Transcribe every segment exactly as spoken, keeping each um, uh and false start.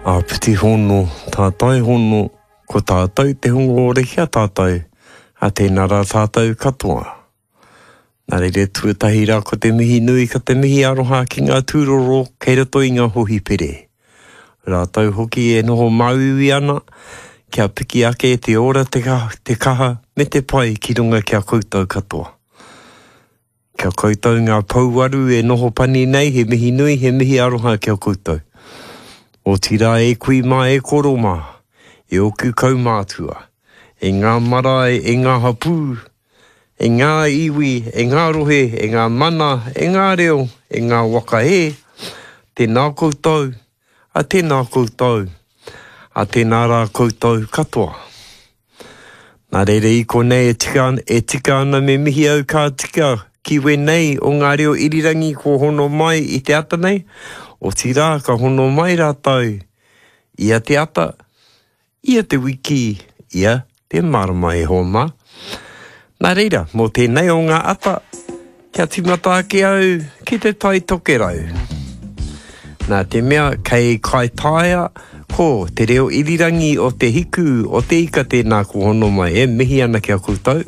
A piti hono, tātai hono, ko tātou te hongo orehia tātou, a tēnā rā tātou katoa. Nā reire tuatahi rā ko te mihi nui ka te mihi aroha ki ngā tūroro kei rato i ngā hohi pere. Rātou hoki e noho mauiwi ana, kia piki ake te ora te kaha, te kaha me te pai ki runga kia koutou katoa. Kia koutou ngā pauaru e noho pani nei, he mihi nui, he mihi aroha kia koutou. O tira e kui mā e koro mā, e oku kaumātua, e ngā marae, e ngā hapū, e ngā iwi, e ngā rohe, e ngā mana, e ngā reo, e ngā waka e, tēnā koutou, a tēnā koutou, a tēnā rā koutou katoa. Nā reire i konei e tika, e tika ana me mihi au kā tika ki wenei o ngā reo irirangi ko hono mai i te ata nei, o tira ka hono mai rātau, ia te ata, ia te wiki, ia te marama e homa. Nā reira, mō tēnei o ngā ata, kia timata ake au ki te tai toke rau. Nā te mea, kei kai taia, ko te reo irirangi o te hiku, o te ika tēnā ko hono mai, e mihi ana kia koutou.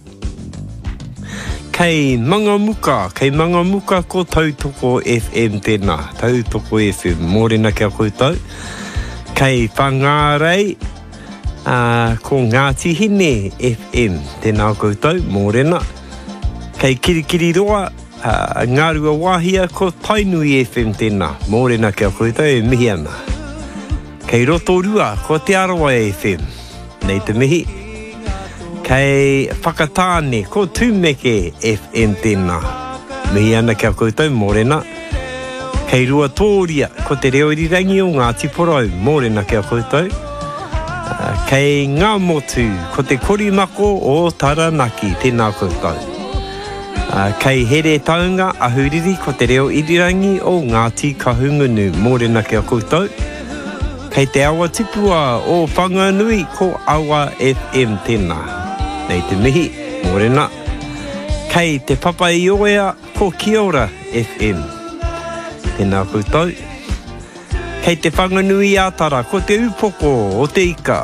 Kei Mangamuka, kei Mangamuka ko Tautoko F M tēnā, Tautoko F M, mōrena kia koutou. Kei Whangārei, uh, ko Ngāti Hine F M tēnā koutou, mōrena. Kei Kirikiriroa, uh, Ngārua Wāhia ko Tainui F M tēnā, mōrena kia koutou, e mihi ana. Kei Rotorua, ko Te Arawa F M, nei te mihi. Kei Whakatāne, ko Tūmeke F M tēnā. Mihi ana kia koutou, mōrena. Kei Ruatoria, ko te reo irirangi o Ngāti Porou, mōrena kia koutou. Uh, kei Ngā Motu, ko te Korimako o Taranaki, tēnā koutou. Uh, kei Here Taunga, ahuriri, ko te reo irirangi o Ngāti Kahungunu, mōrena kia koutou. Kei te Awa Tipua o Whanganui, ko Awa F M tēnā. Nei te mihi, mōrena. Kei te Papai Oea, ko Kiora F M. Tēnā koutou. Kei te Whanganui Ātara, ko te Upoko o te Ika.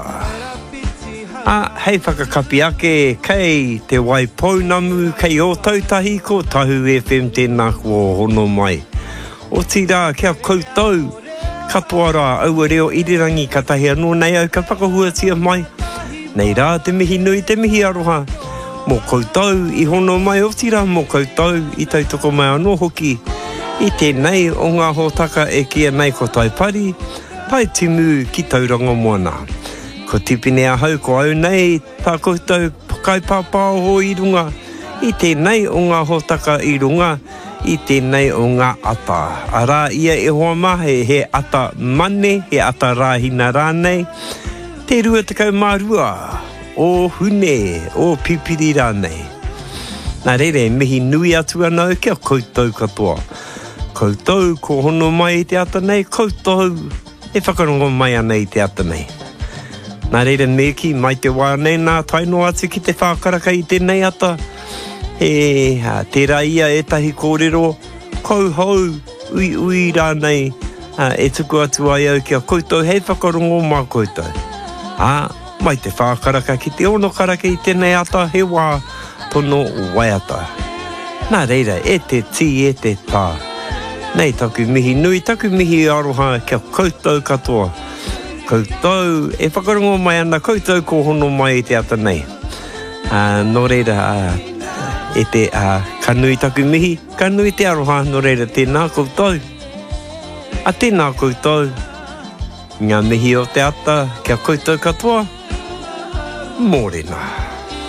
Ah, hei whakakapi ake, kei te Waipounamu, kei o Tautahi, ko Tahu F M tēnā ko hono mai. O tira, kia koutou, katoa rā, aua reo irirangi, ka tahi anō nei au, ka whakahuatia mai. Nei rā, te mihi nui, te mihi aroha. Mō koutou, i hono mai o tira, mō koutou, i tautoko mai anō hoki. I tēnei o ngā hōtaka e kia nei ko taipari, tai timu ki tauranga moana. Ko tipine a hau ko au nei, tā koutou kai pāpāo ho i runga. I tēnei o ngā hōtaka i runga, i tēnei o ngā ata. Arā ia e hoa mahe, he ata mane, he ata rāhina rānei. Te rua te kau mārua, o hune, o pipiri rānei. Nā reire, mihi nui atu anau kia koutou katoa. Koutou ko hono mai i te ata nei, koutou e whakarongo mai ana i te ata nei. Nā reire, meki, mai te wā nei nā taino atu ki te whākaraka i tēnei ata. E, ha, te raia e tahi kōrero, kou hau, ui ui rānei, ha, e tuku atu ai au kia koutou, hei whakarongo mā koutou. Ah, mai te whākaraka ki te ono karaka i tēnei ata, he wā tono waiata. Nā reira, e te ti, e te tā. Nei taku mihi nui, taku mihi aroha, kia koutou katoa. Koutou, e whakarongo mai ana, koutou ko hono mai i te ata nei. Uh, nō reira, uh, e te uh, kanui taku mihi, kanui te aroha, nō reira, tēnā koutou. A tēnā koutou. Ngā mihi o te ata, kia koutou katoa, mōrena.